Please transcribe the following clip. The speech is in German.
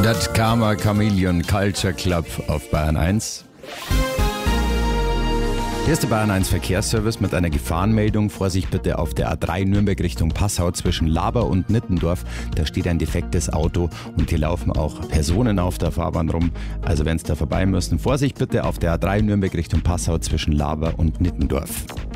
Das Karma Chameleon Culture Club auf Bayern 1. Hier ist der Bayern 1 Verkehrsservice mit einer Gefahrenmeldung. Vorsicht bitte auf der A3 Nürnberg Richtung Passau zwischen Laber und Nittendorf. Da steht ein defektes Auto und hier laufen auch Personen auf der Fahrbahn rum. Also wenn es da vorbei müssen, Vorsicht bitte auf der A3 Nürnberg Richtung Passau zwischen Laber und Nittendorf.